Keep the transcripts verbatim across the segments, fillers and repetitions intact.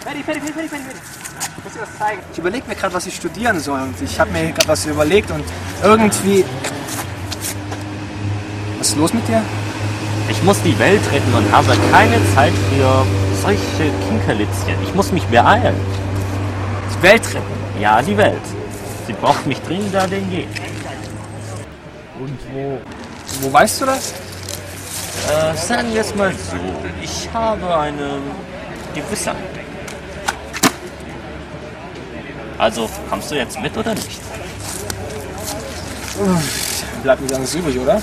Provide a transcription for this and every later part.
Fertig, fertig, fertig, fertig, fertig. Ich muss dir was zeigen. Ich überlege mir gerade, was ich studieren soll. Und ich habe mir gerade was überlegt und irgendwie... Was ist los mit dir? Ich muss die Welt retten und habe keine Zeit für solche Kinkerlitzchen. Ich muss mich beeilen. Die Welt retten? Ja, die Welt. Sie braucht mich dringender denn je. Und wo... Wo weißt du das? Äh, sagen wir es mal so. Ich habe eine gewisse... Also, kommst du jetzt mit oder nicht? Bleibt mir alles übrig, oder?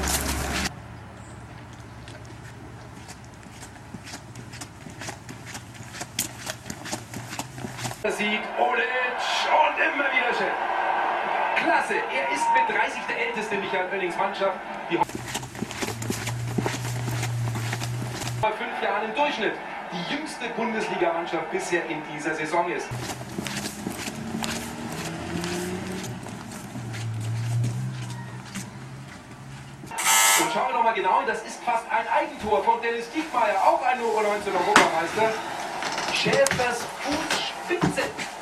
Sieg Olic und immer wieder Chef. Klasse, er ist mit dreißig der älteste Michael Oennings Mannschaft, die vor fünf Jahren im Durchschnitt die jüngste Bundesligamannschaft bisher in dieser Saison ist. Und schauen wir noch mal genau, das ist fast ein Eigentor von Dennis Diekmeyer, auch ein U neunzehn Europameister. Schäfers Fußspitze.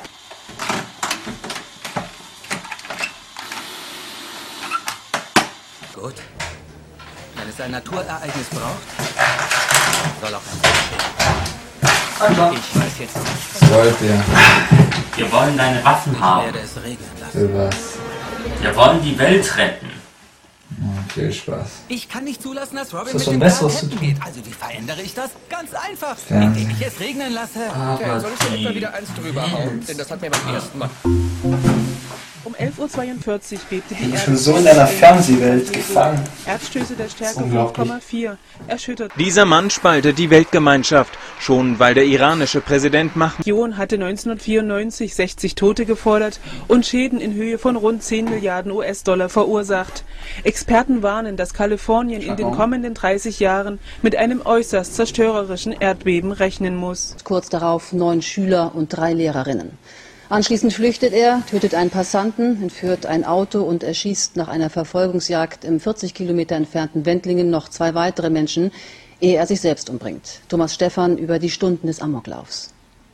Gut. Wenn es ein Naturereignis braucht, soll auch ein Einfach. Ich weiß jetzt nicht. Sollte ja. Wir wollen deine Waffen Ich haben. werde es regnen lassen. Für was? Wir wollen die Welt retten. Ja, viel Spaß. Ich kann nicht zulassen, dass Robin das mit so dem ein Besseres Kahn zu campen tun? geht. Also wie verändere ich das? Ganz einfach. Fernsehen. Indem ich es regnen lasse. Aber Soll ich dir etwa wieder eins drüber hauen? Denn das hat mir beim ersten Mal... Um elf Uhr zweiundvierzig bebte die Ich bin Erde. schon so in deiner Fernsehwelt gefangen. Erdstöße der Stärke Unglaublich. fünf Komma vier erschüttert. Dieser Mann spaltet die Weltgemeinschaft, schon weil der iranische Präsident Mahmoud Die Region hatte neunzehnhundertvierundneunzig sechzig Tote gefordert und Schäden in Höhe von rund zehn Milliarden U S-Dollar verursacht. Experten warnen, dass Kalifornien in den kommenden dreißig Jahren mit einem äußerst zerstörerischen Erdbeben rechnen muss. Kurz darauf neun Schüler und drei Lehrerinnen. Anschließend flüchtet er, tötet einen Passanten, entführt ein Auto und erschießt nach einer Verfolgungsjagd im vierzig Kilometer entfernten Wendlingen noch zwei weitere Menschen, ehe er sich selbst umbringt. Thomas Stephan über die Stunden des Amoklaufs.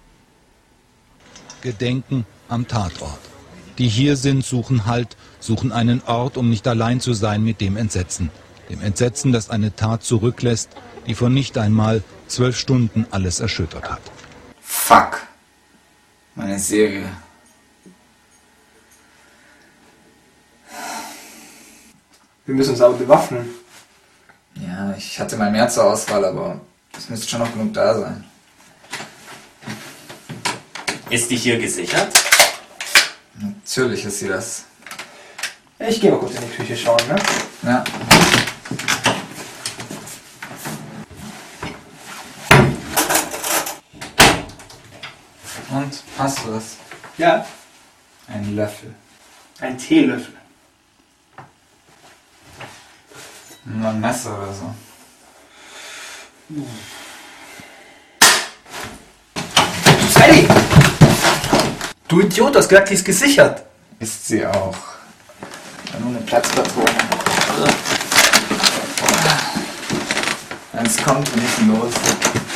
Gedenken am Tatort. Die hier sind, suchen Halt, suchen einen Ort, um nicht allein zu sein mit dem Entsetzen. Dem Entsetzen, das eine Tat zurücklässt, die vor nicht einmal zwölf Stunden alles erschüttert hat. Fuck. Meine Serie. Wir müssen uns aber bewaffnen. Ja, ich hatte mal mehr zur Auswahl, aber es müsste schon noch genug da sein. Ist die hier gesichert? Natürlich ist sie das. Ich gehe mal kurz in die Küche schauen, ne? Ja. Und, hast du das? Ja. Ein Löffel. Ein Teelöffel. Nur ein Messer oder so. Freddy! Du Idiot, hast gesagt, die ist gesichert. Ist sie auch. Ja, nur eine Platzpatrone. Wenn es kommt, bin ich los.